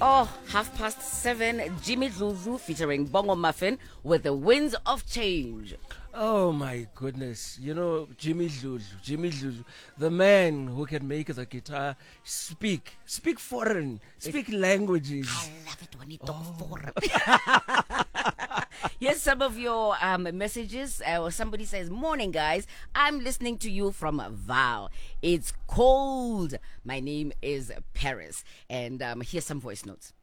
Oh, 7:30, Jimmy Zuzu featuring Bongo Muffin with the Winds of Change. Oh my goodness. You know, Jimmy Zulu, the man who can make the guitar speak foreign, speak languages. I love it when he talks foreign. Here's some of your messages. Somebody says, "Morning, guys. I'm listening to you from Val. It's cold. My name is Paris." And here's some voice notes.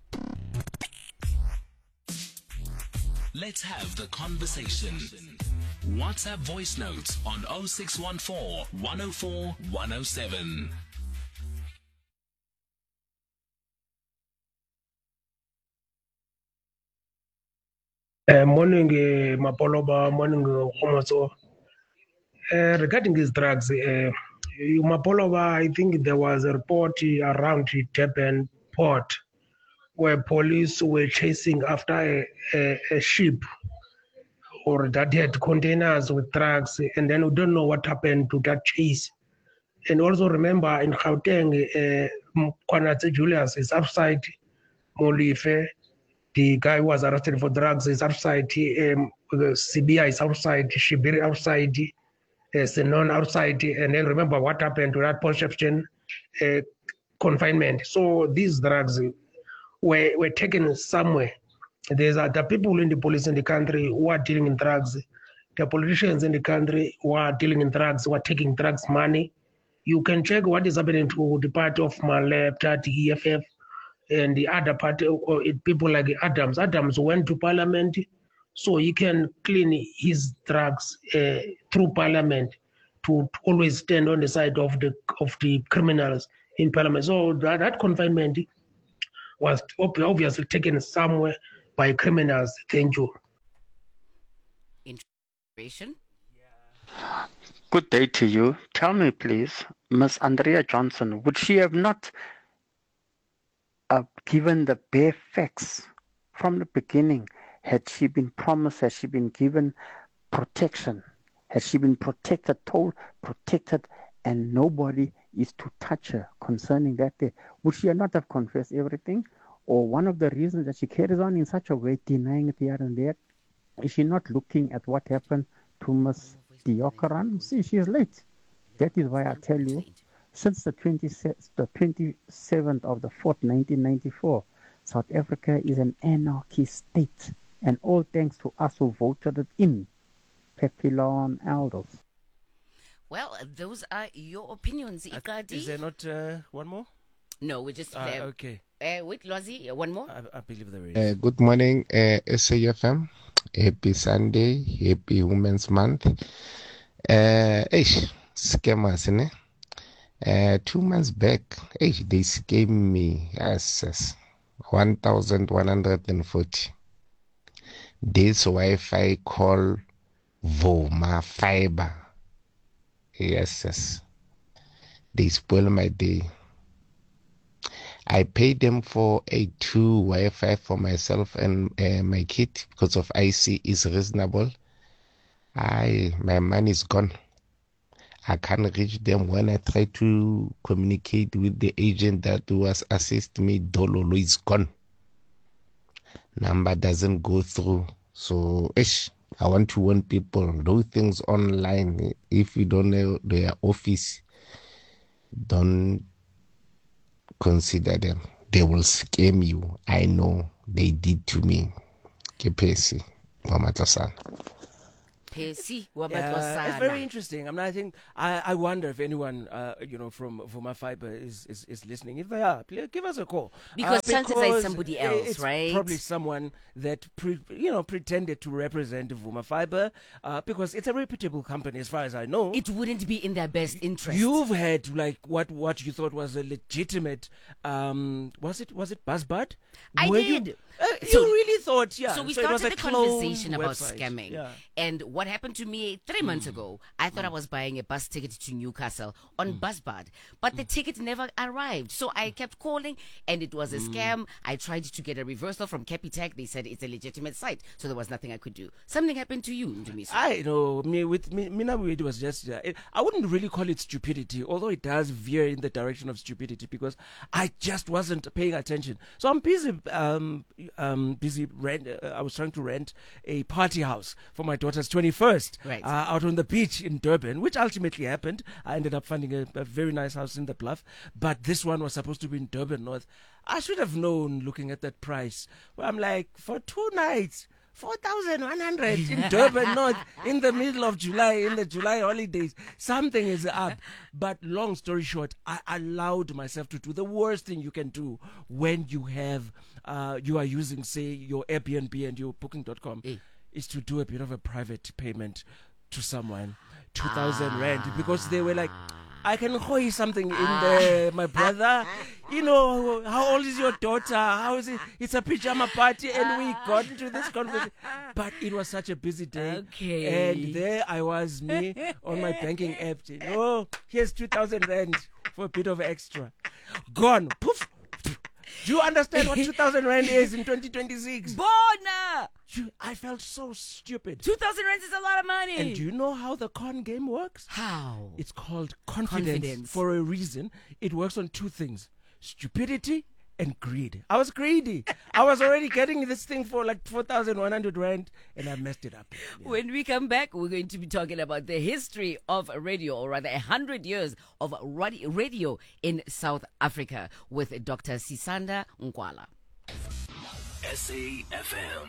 Let's have the conversation. WhatsApp voice notes on 0614 104 107. Morning, Mapoloba, morning, Homoso. Regarding these drugs, Mapoloba, I think there was a report around the Durban port where police were chasing after a ship or that had containers with drugs, and then we don't know what happened to that chase. And also remember in Gauteng, Kwanatse Julius is outside Molife. The guy who was arrested for drugs is outside. CBI is outside. Shibiri outside. Senon outside. And then remember what happened to that Perception confinement. So these drugs were taken somewhere. There's the people in the police in the country who are dealing in drugs. The politicians in the country who are dealing in drugs, who are taking drugs money. You can check what is happening to the party of Malep, the EFF, and the other party, or people like Adams. Adams went to parliament, so he can clean his drugs through parliament to always stand on the side of the criminals in parliament. So that confinement was obviously taken somewhere by criminals. Thank you. Information. Good day to you. Tell me, please, Miss Andrea Johnson, would she have not given the bare facts from the beginning? Had she been promised, had she been given protection, had she been protected, told, protected, and nobody is to touch her concerning that day, would she not have confessed everything? Or one of the reasons that she carries on in such a way, denying it here and there, is she not looking at what happened to Miss Diokaran? See, she is late. That is why I tell you, since the 27th of the 4th, 1994, South Africa is an anarchy state, and all thanks to us who voted it in, Pepilon elders. Well, those are your opinions, Ikadi. Is there not one more? No, we just okay. Wait, Lozi, one more? I believe there is. Good morning, SAFM. Happy Sunday, happy Women's Month. Scammers, ne? 2 months back, they scammed me. Yes, 1,140. This Wi-Fi call Voma Fiber. Yes. They spoil my day. I paid them for a 2 Wi-Fi for myself and my kid because of IC is reasonable. My money is gone. I can't reach them. When I try to communicate with the agent that was assisting me, Dololo is gone. Number doesn't go through. So, I want to warn people, do things online. If you don't know their office, don't consider them. They will scam you. I know they did to me. Kepesi, Mamatasan. It's very interesting. I mean, I think I wonder if anyone, from Vuma Fiber is listening. If they are, please give us a call. Because chances are it's somebody else, it's right? Probably someone that pretended to represent Vuma Fiber, because it's a reputable company, as far as I know. It wouldn't be in their best interest. You've had what you thought was a legitimate. Was it Buzzbud? I did. You really thought, yeah. So we started the conversation about website. scamming, yeah. and what what happened to me 3 months ago. I thought I was buying a bus ticket to Newcastle on Buzzbud, but the ticket never arrived. So I kept calling, and it was a scam. I tried to get a reversal from Capitec. They said it's a legitimate site, so there was nothing I could do. Something happened to you, Ndumiso. I know, it was just, I wouldn't really call it stupidity, although it does veer in the direction of stupidity because I just wasn't paying attention. So I'm busy, I was trying to rent a party house for my daughter's 21st, Right. out on the beach in Durban, which ultimately happened. I ended up finding a very nice house in the Bluff, but this one was supposed to be in Durban North. I should have known looking at that price. Well, I'm like, for 2 nights, 4,100 in Durban North in the middle of July, in the July holidays. Something is up. But long story short, I allowed myself to do the worst thing you can do when you have, you are using, say, your Airbnb and your Booking.com, is to do a bit of a private payment to someone, 2,000 rand, because they were like, I can hoy something in there, my brother. You know, how old is your daughter? How is it? It's a pajama party, and we got into this conversation. But it was such a busy day. Okay. And there I was, me, on my banking app. Oh, here's 2,000 rand for a bit of extra. Gone. Poof. Do you understand what 2,000 rand is in 2026? Bona! I felt so stupid. 2,000 rands is a lot of money. And do you know how the con game works? How? It's called confidence for a reason. It works on 2 things: stupidity and greed. I was greedy. I was already getting this thing for like 4,100 rand, and I messed it up. Yeah. When we come back, we're going to be talking about the history of radio, or rather 100 years of radio in South Africa with Dr. Sisanda Nkwala. SAFM.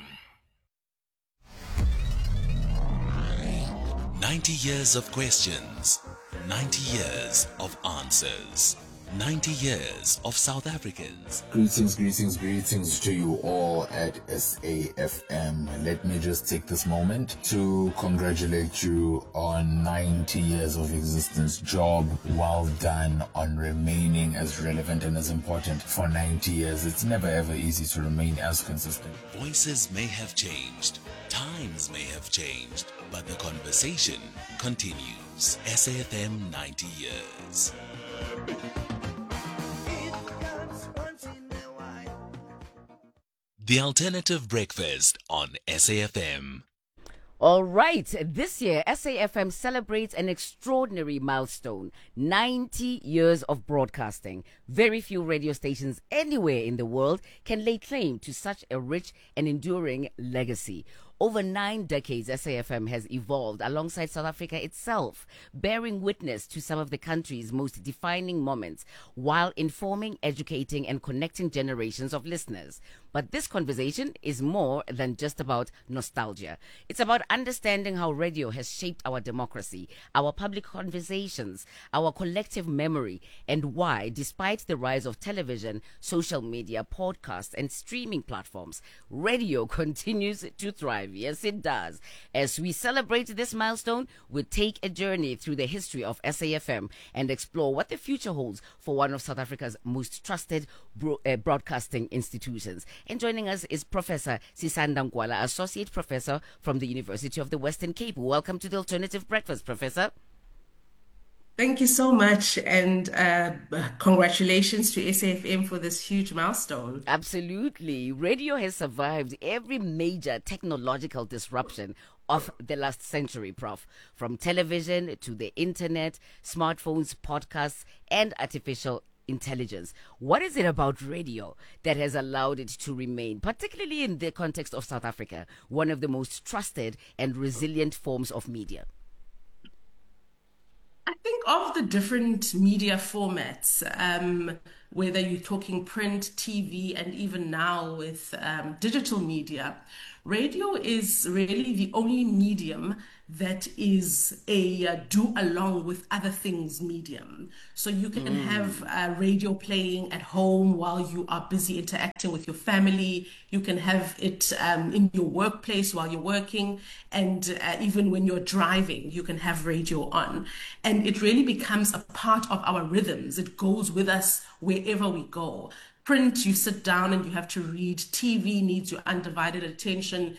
90 years of questions, 90 years of answers, 90 years of South Africans. Greetings to you all at SAFM. Let me just take this moment to congratulate you on 90 years of existence. Job well done on remaining as relevant and as important for 90 years. It's never ever easy to remain as consistent. Voices may have changed, times may have changed, but the conversation continues. SAFM 90 years. The Alternative Breakfast on SAFM. All right, this year SAFM celebrates an extraordinary milestone: 90 years of broadcasting. Very few radio stations anywhere in the world can lay claim to such a rich and enduring legacy. Over 9 decades, SAFM has evolved alongside South Africa itself, bearing witness to some of the country's most defining moments while informing, educating, and connecting generations of listeners. But this conversation is more than just about nostalgia. It's about understanding how radio has shaped our democracy, our public conversations, our collective memory, and why, despite the rise of television, social media, podcasts, and streaming platforms, radio continues to thrive. Yes, it does. As we celebrate this milestone, we'll take a journey through the history of SAFM and explore what the future holds for one of South Africa's most trusted broadcasting institutions. And joining us is Professor Sisanda Nkwala, Associate Professor from the University of the Western Cape. Welcome to the Alternative Breakfast, Professor. Thank you so much, and congratulations to SAFM for this huge milestone. Absolutely. Radio has survived every major technological disruption of the last century, Prof. From television to the internet, smartphones, podcasts, and artificial intelligence. What is it about radio that has allowed it to remain, particularly in the context of South Africa, one of the most trusted and resilient forms of media? I think of the different media formats, whether you're talking print, TV, and even now with digital media, radio is really the only medium that is a do along with other things medium. So you can have radio playing at home while you are busy interacting with your family. You can have it in your workplace while you're working. And even when you're driving, you can have radio on. And it really becomes a part of our rhythms. It goes with us wherever we go. Print, you sit down and you have to read. TV needs your undivided attention.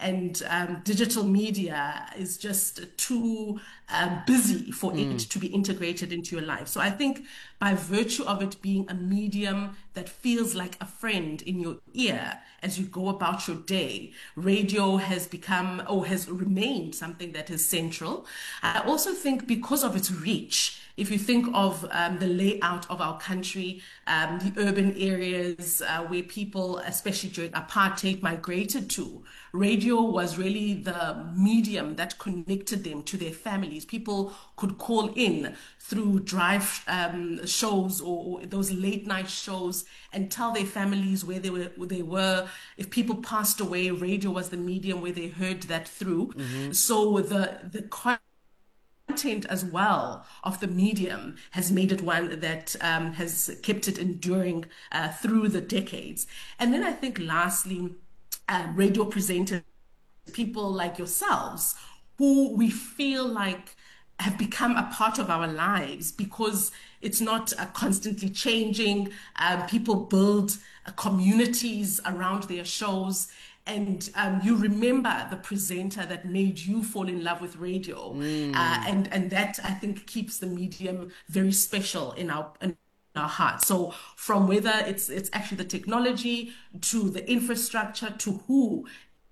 and digital media is just too busy for it to be integrated into your life. So I think by virtue of it being a medium that feels like a friend in your ear as you go about your day, radio has become or has remained something that is central. I also think because of its reach, if you think of the layout of our country, the urban areas where people, especially during apartheid, migrated to, radio was really the medium that connected them to their families. People could call in through drive shows or those late night shows and tell their families where they were. If people passed away, radio was the medium where they heard that through. So the content as well of the medium has made it one that has kept it enduring through the decades. And then I think lastly, radio presenters, people like yourselves, who we feel like have become a part of our lives because it's not constantly changing. People build communities around their shows. And you remember the presenter that made you fall in love with radio. And that, I think, keeps the medium very special in our hearts. So from whether it's actually the technology to the infrastructure to who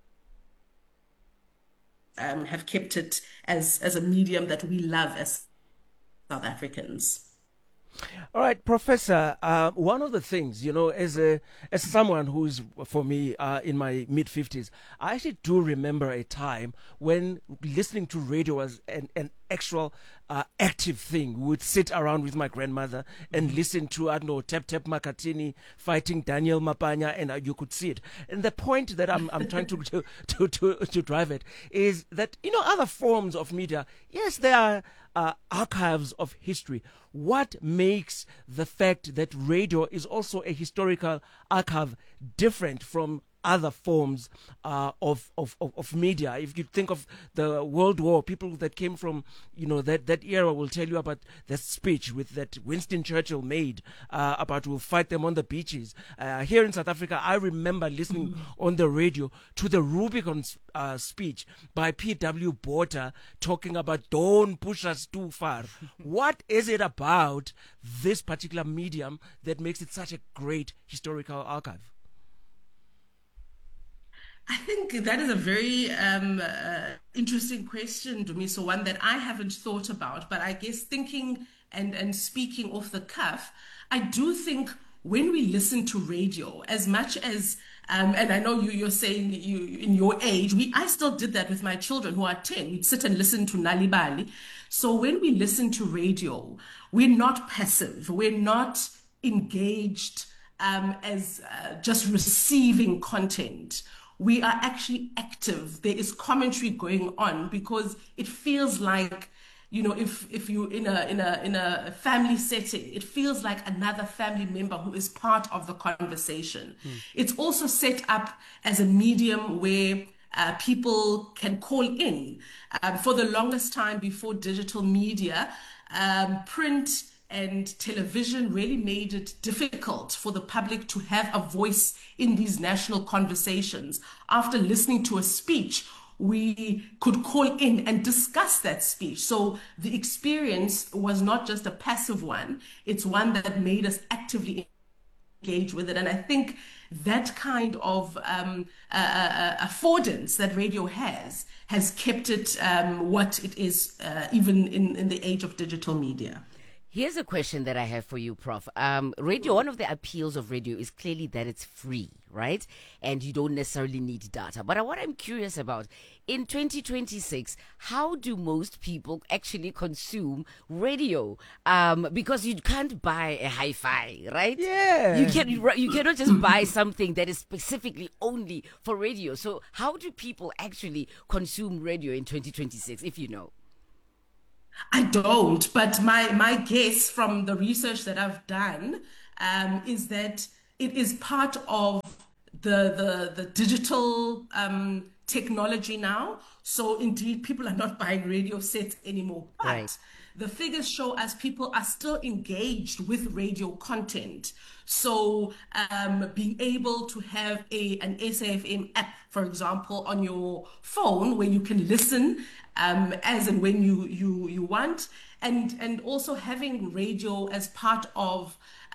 have kept it as a medium that we love as South Africans. All right, Professor, one of the things, as someone who's, for me, in my mid-50s, I actually do remember a time when listening to radio was an actual active thing. We would sit around with my grandmother and listen to, I don't know, Tap Tap Makatini fighting Daniel Mapanya, and you could see it. And the point that I'm trying to drive at is that, other forms of media, yes, there are archives of history. What makes the fact that radio is also a historical archive different from other forms of media? If you think of the World War, people that came from that era will tell you about that speech that Winston Churchill made about we'll fight them on the beaches. Here in South Africa, I remember listening on the radio to the Rubicon speech by P.W. Botha talking about don't push us too far. What is it about this particular medium that makes it such a great historical archive? I think that is a very interesting question, Dumiso, one that I haven't thought about. But I guess thinking and speaking off the cuff, I do think when we listen to radio, as much as, and I know you're saying in your age, I still did that with my children who are 10. We'd sit and listen to Nalibali. So when we listen to radio, we're not passive. We're not engaged as just receiving content. We are actually active. There is commentary going on because it feels like, if you're in a family setting, it feels like another family member who is part of the conversation. It's also set up as a medium where people can call in. For the longest time before digital media, print and television really made it difficult for the public to have a voice in these national conversations. After listening to a speech, we could call in and discuss that speech. So the experience was not just a passive one, it's one that made us actively engage with it. And I think that kind of affordance that radio has kept it what it is even in the age of digital media. Here's a question that I have for you, Prof. Radio, one of the appeals of radio is clearly that it's free, right? And you don't necessarily need data. But what I'm curious about, in 2026, how do most people actually consume radio? Because you can't buy a hi-fi, right? Yeah. You cannot just buy something that is specifically only for radio. So how do people actually consume radio in 2026, if you know? I don't, but my guess from the research that I've done is that it is part of the digital technology now. So indeed, people are not buying radio sets anymore. But the figures show us people are still engaged with radio content. So being able to have an SAFM app, for example, on your phone where you can listen as and when you want, and also having radio as part of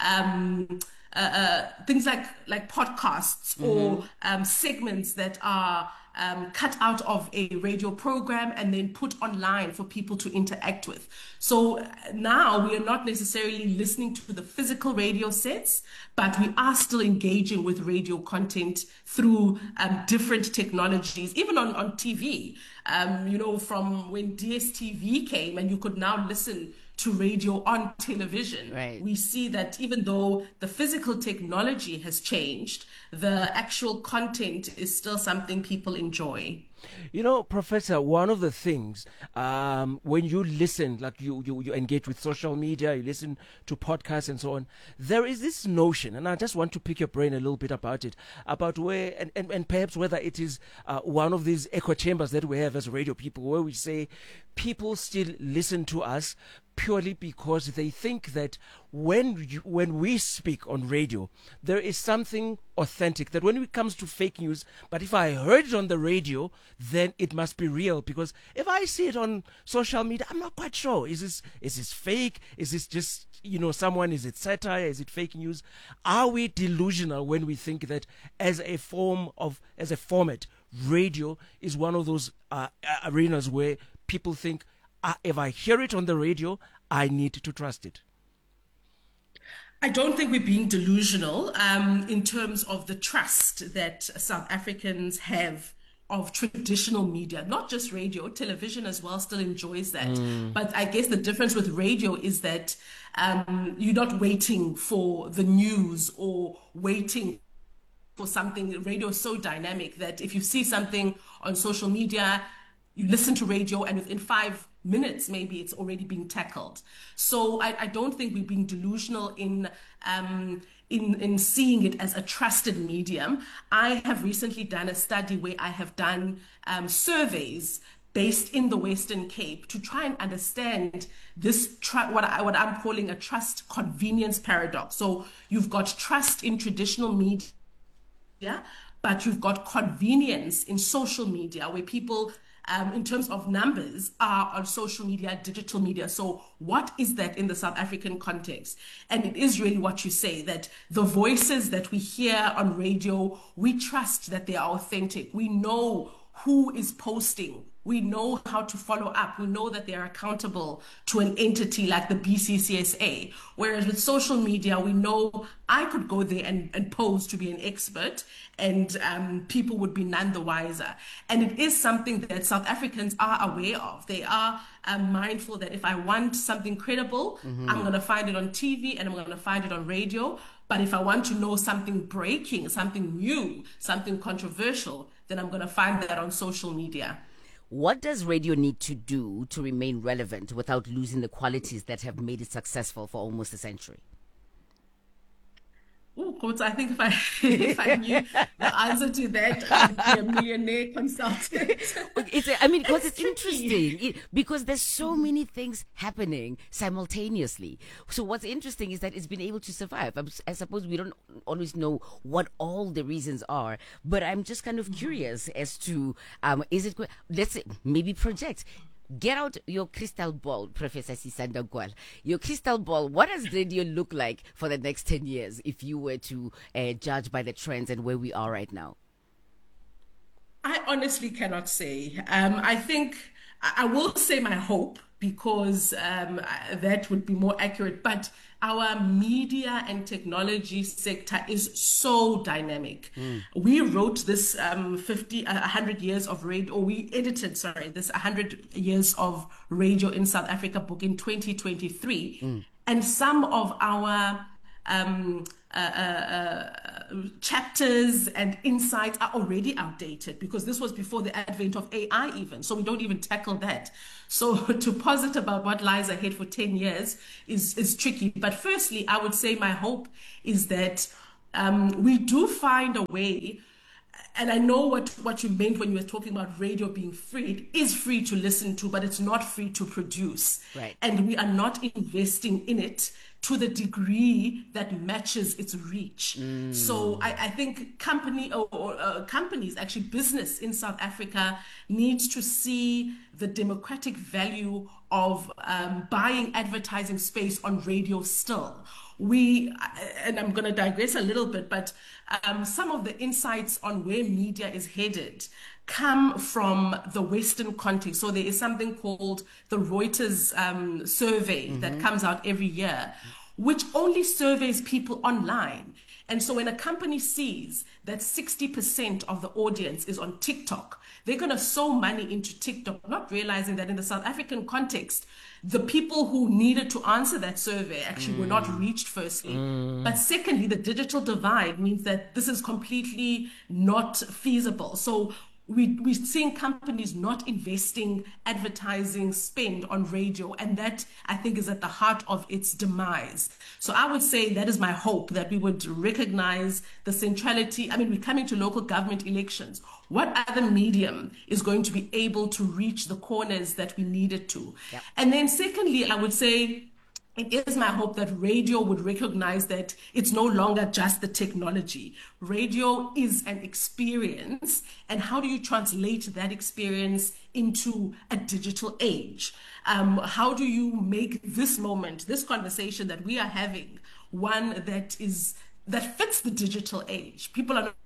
things like podcasts or segments that are cut out of a radio program and then put online for people to interact with. So now we are not necessarily listening to the physical radio sets, but we are still engaging with radio content through different technologies, even on TV. From when DSTV came and you could now listen to radio on television. Right. We see that even though the physical technology has changed, the actual content is still something people enjoy. You know, Professor, one of the things, when you listen, like you engage with social media, you listen to podcasts and so on, there is this notion, and I just want to pick your brain a little bit about it, about where, and perhaps whether it is one of these echo chambers that we have as radio people, where we say people still listen to us purely because they think that when we speak on radio, there is something authentic, that when it comes to fake news, but if I heard it on the radio, then it must be real, because if I see it on social media, I'm not quite sure. Is this fake? Is this just, is it satire? Is it fake news? Are we delusional when we think that as a format, radio is one of those arenas where people think, if I hear it on the radio, I need to trust it? I don't think we're being delusional in terms of the trust that South Africans have of traditional media, not just radio, television as well still enjoys that. But I guess the difference with radio is that you're not waiting for the news or waiting for something. Radio is so dynamic that if you see something on social media, you listen to radio, and within 5 minutes, maybe it's already being tackled. So I don't think we're being delusional in seeing it as a trusted medium. I have recently done a study where I have done surveys based in the Western Cape to try and understand this what I'm calling a trust convenience paradox. So you've got trust in traditional media, but you've got convenience in social media, where people in terms of numbers are on social media, digital media. So what is that in the South African context? And it is really what you say, that the voices that we hear on radio, we trust that they are authentic. We know who is posting. We know how to follow up. We know that they are accountable to an entity like the BCCSA. Whereas with social media, we know I could go there and pose to be an expert, and people would be none the wiser. And it is something that South Africans are aware of. They are mindful that if I want something credible, I'm going to find it on TV and I'm going to find it on radio. But if I want to know something breaking, something new, something controversial, then I'm going to find that on social media. What does radio need to do to remain relevant without losing the qualities that have made it successful for almost a century? Oh, Coach, I think if I knew the answer to that, I'd be a millionaire consultant. Because it's interesting, because there's so many things happening simultaneously. So what's interesting is that it's been able to survive. I suppose we don't always know what all the reasons are, but I'm just kind of curious as to, let's say, maybe project. Get out your crystal ball, Professor Sisanda Gwala. Your crystal ball, what does radio look like for the next 10 years if you were to judge by the trends and where we are right now? I honestly cannot say. I think I will say my hope, because that would be more accurate. But our media and technology sector is so dynamic. We wrote this 100 years of radio, or we edited, this 100 years of radio in South Africa book in 2023. And some of our chapters and insights are already outdated, because this was before the advent of AI even. So we don't even tackle that. So to posit about what lies ahead for 10 years is tricky. But firstly, I would say my hope is that we do find a way and I know what you meant when you were talking about radio being free. It is free to listen to, but it's not free to produce. Right. And we are not investing in it to the degree that matches its reach. So I think companies, actually business in South Africa, needs to see the democratic value of buying advertising space on radio still. And I'm going to digress a little bit, but some of the insights on where media is headed come from the Western context. So there is something called the Reuters survey that comes out every year, which only surveys people online. And so when a company sees that 60% of the audience is on TikTok, they're going to sow money into TikTok, not realizing that in the South African context, the people who needed to answer that survey actually were not reached, firstly. But secondly, the digital divide means that this is completely not feasible. So we're seeing companies not investing advertising spend on radio, and that, I think, is at the heart of its demise. So I would say that is my hope, that we would recognize the centrality. I mean, we're coming to local government elections. What other medium is going to be able to reach the corners that we needed to? Yep. And then secondly, I would say it is my hope that radio would recognize that it's no longer just the technology. Radio is an experience, and how do you translate that experience into a digital age? How do you make this moment, this conversation that we are having, one that fits the digital age? People are not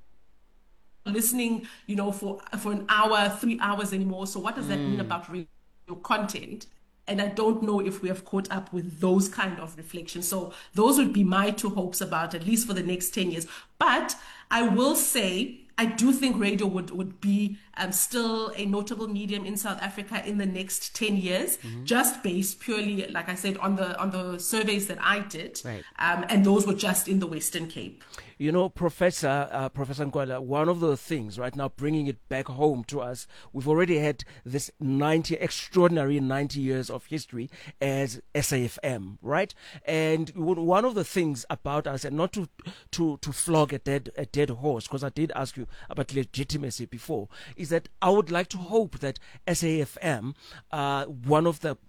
listening, for an hour, 3 hours anymore. So what does that mean about radio content? And I don't know if we have caught up with those kind of reflections. So those would be my two hopes about, at least for the next 10 years. But I will say, I do think radio would be still a notable medium in South Africa in the next 10 years, just based purely, like I said, on the surveys that I did. Right. And those were just in the Western Cape. Professor Nkwala, one of the things right now, bringing it back home to us, we've already had this extraordinary 90 years of history as SAFM, right? And one of the things about us, and not to flog a dead horse, because I did ask you about legitimacy before, is that I would like to hope that SAFM, one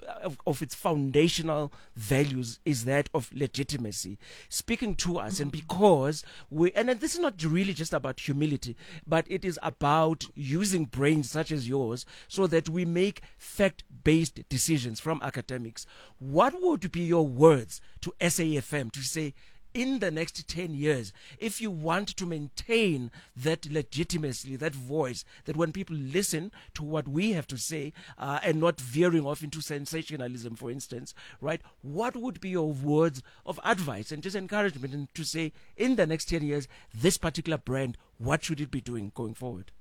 of its foundational values is that of legitimacy, speaking to us, and because and this is not really just about humility, but it is about using brains such as yours so that we make fact-based decisions from academics. What would be your words to SAFM to say, in the next 10 years, if you want to maintain that legitimacy, that voice, that when people listen to what we have to say and not veering off into sensationalism, for instance, right, what would be your words of advice and just encouragement, and to say, in the next 10 years, this particular brand, what should it be doing going forward?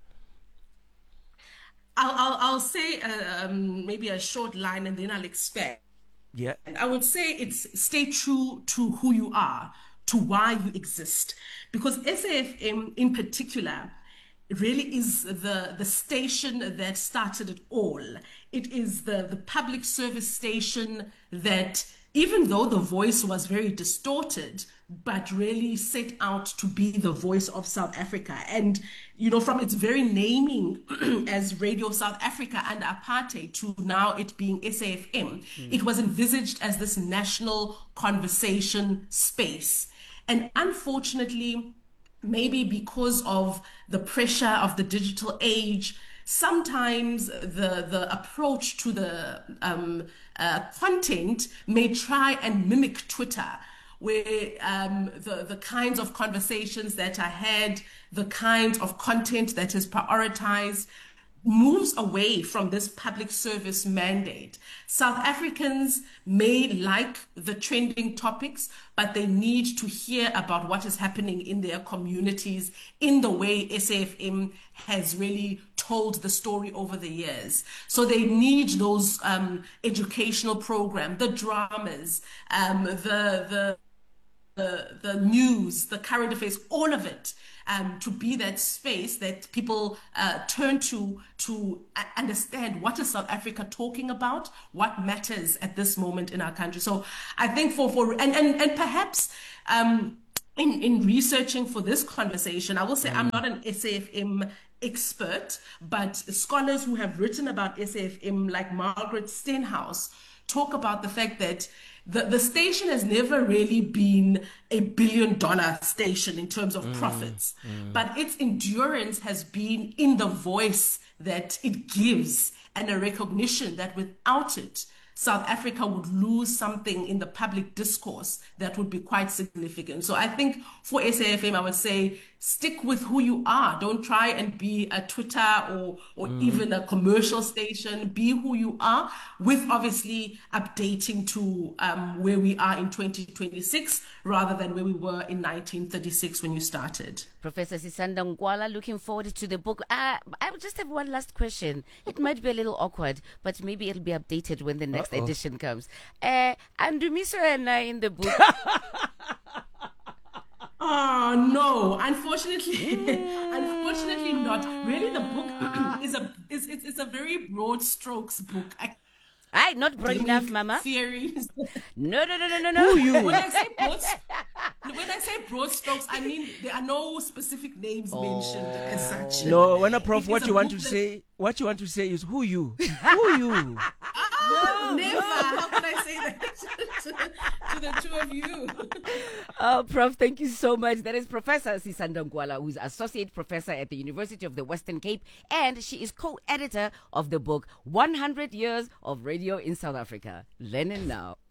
I'll say maybe a short line, and then I'll expand. Yeah. I would say it's stay true to who you are, to why you exist. Because SAFM in particular really is the station that started it all. It is the public service station that, even though the voice was very distorted, but really set out to be the voice of South Africa. And, from its very naming as Radio South Africa under apartheid to now it being SAFM, it was envisaged as this national conversation space. And unfortunately, maybe because of the pressure of the digital age, sometimes the approach to the content may try and mimic Twitter, where the kinds of conversations that are had, the kinds of content that is prioritized, moves away from this public service mandate. South Africans may like the trending topics, but they need to hear about what is happening in their communities in the way SAFM has really told the story over the years. So they need those educational programs, the dramas, the news, the current affairs, all of it, to be that space that people turn to understand what is South Africa talking about, what matters at this moment in our country. So I think and perhaps in researching for this conversation, I will say I'm not an SAFM expert, but scholars who have written about SAFM, like Margaret Stenhouse, talk about the fact that the station has never really been $1 billion station in terms of profits, but its endurance has been in the voice that it gives and a recognition that without it, South Africa would lose something in the public discourse that would be quite significant. So I think for SAFM, I would say stick with who you are. Don't try and be a Twitter or even a commercial station. Be who you are, with obviously updating to where we are in 2026 rather than where we were in 1936 when you started. Professor Sisanda Ngwala, looking forward to the book. I would just have one last question. It might be a little awkward, but maybe it'll be updated when the next edition comes. Andumiso and I in the book. Oh no! Unfortunately, unfortunately not. Really, the book is a very broad strokes book. Not broad enough, Mama. Theories. No. Who you? When I say broad strokes, I mean there are no specific names mentioned as such. No, when a prof, what you want to say is who you? Who you? No, never. How can I say that to the two of you? Oh, Prof, thank you so much. That is Professor Sisanda Ngwala, who's Associate Professor at the University of the Western Cape, and she is co-editor of the book 100 Years of Radio in South Africa. Learning now.